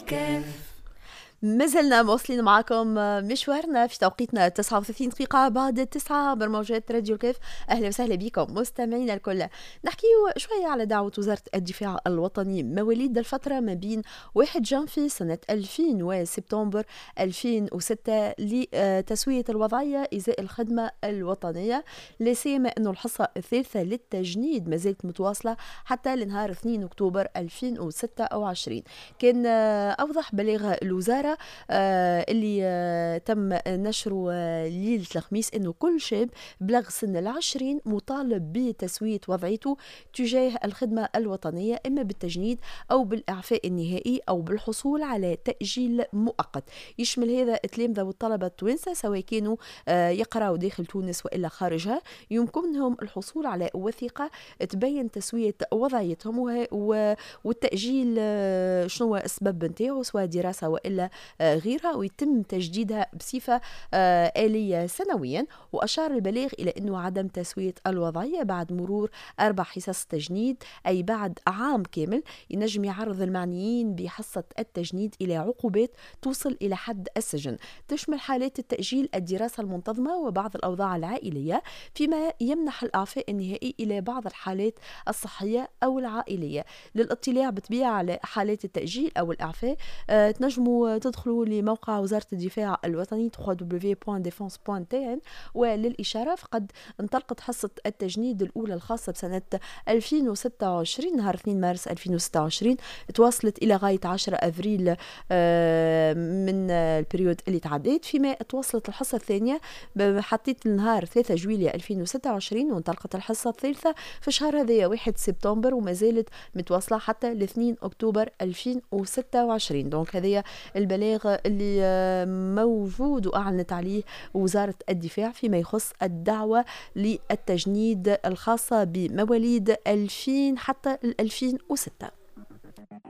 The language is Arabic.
كيف مازلنا مواصلين معكم مشوارنا في توقيتنا 39 دقيقة بعد 9 برموجات راديو كيف. أهلا وسهلا بكم مستمعينا الكل. نحكي شوية على دعوة وزارة الدفاع الوطني مواليد الفترة ما بين 1 جانفي سنة 2000 وسبتمبر 2006 لتسوية الوضعية إزاء الخدمة الوطنية، لا سيما أنه الحصة الثالثة للتجنيد ما زالت متواصلة حتى لنهار 2 أكتوبر 2026. كان أوضح بلاغ الوزارة اللي تم نشره ليلة الخميس أنه كل شاب بلغ سن 20 مطالب بتسوية وضعيته تجاه الخدمة الوطنية، إما بالتجنيد أو بالإعفاء النهائي أو بالحصول على تأجيل مؤقت. يشمل هذا التلامذة والطلبة التوانسة سواء كانوا يقرأوا داخل تونس وإلا خارجها، يمكنهم الحصول على وثيقة تبين تسوية وضعيتهم والتأجيل شنو السبب نتاعو، سواء دراسة وإلا غيرها، ويتم تجديدها بصفة آلية سنويا. وأشار البلاغ إلى أنه عدم تسوية الوضعية بعد مرور 4 حصص تجنيد أي بعد عام كامل ينجم يعرض المعنيين بحصة التجنيد إلى عقوبات توصل إلى حد السجن، تشمل حالات التأجيل الدراسة المنتظمة وبعض الأوضاع العائلية، فيما يمنح الإعفاء النهائي إلى بعض الحالات الصحية أو العائلية. للاطلاع بطبيعة على حالات التأجيل أو الإعفاء تنجموا تدخلوا لموقع وزارة الدفاع الوطني www.defense.tn. وللإشارة فقد انطلقت حصة التجنيد الأولى الخاصة بسنة 2026 نهار 2 مارس 2026، تواصلت إلى غاية 10 أفريل من البريود اللي تعديت، فيما تواصلت الحصة الثانية حطيت النهار 3 جويلية 2026، وانطلقت الحصة الثالثة في الشهر هذا 1 سبتمبر، وما زالت متواصلة حتى ل 2 أكتوبر 2026. دونك هذه البلاغ اللي موجود وأعلنت عليه وزارة الدفاع فيما يخص الدعوة للتجنيد الخاصة بمواليد 2000 حتى 2006.